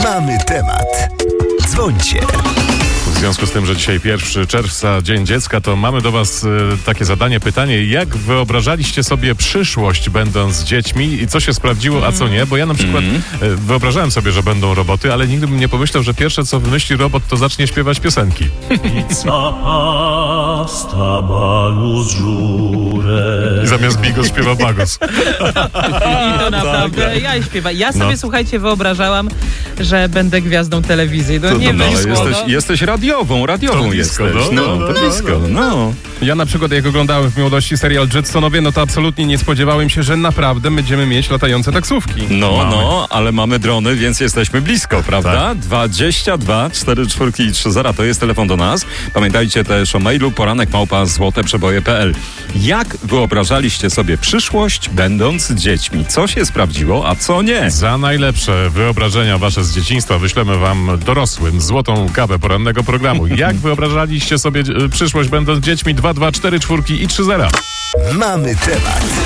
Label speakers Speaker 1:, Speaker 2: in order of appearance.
Speaker 1: Mamy temat. Dzwońcie.
Speaker 2: W związku z tym, że dzisiaj 1 czerwca, Dzień Dziecka, to mamy do Was takie zadanie, pytanie, jak wyobrażaliście sobie przyszłość będąc dziećmi i co się sprawdziło, a co nie? Bo ja na przykład wyobrażałem sobie, że będą roboty, ale nigdy bym nie pomyślał, że pierwsze co wymyśli robot, to zacznie śpiewać piosenki. I zamiast Bigos śpiewa Bagos.
Speaker 3: I to naprawdę ja śpiewam. Ja sobie, słuchajcie, wyobrażałam, że będę gwiazdą telewizji. No, nie wiem,
Speaker 4: jesteś radiową
Speaker 2: To blisko,
Speaker 4: jesteś. To blisko, no.
Speaker 5: Ja na przykład jak oglądałem w młodości serial Jetsonowie, no to absolutnie nie spodziewałem się, że naprawdę będziemy mieć latające taksówki.
Speaker 4: No, ale mamy drony, więc jesteśmy blisko, prawda?
Speaker 2: Tak.
Speaker 4: 22 44 i 30 to jest telefon do nas. Pamiętajcie też o mailu poranek@złoteprzeboje.pl. Jak wyobrażaliście sobie przyszłość będąc dziećmi? Co się sprawdziło, a co nie?
Speaker 2: Za najlepsze wyobrażenia Wasze z dzieciństwa wyślemy Wam dorosłym złotą kawę porannego programu. Jak wyobrażaliście sobie przyszłość będąc dziećmi? 2, 2, 4, 4 i 3 0.
Speaker 1: Mamy temat.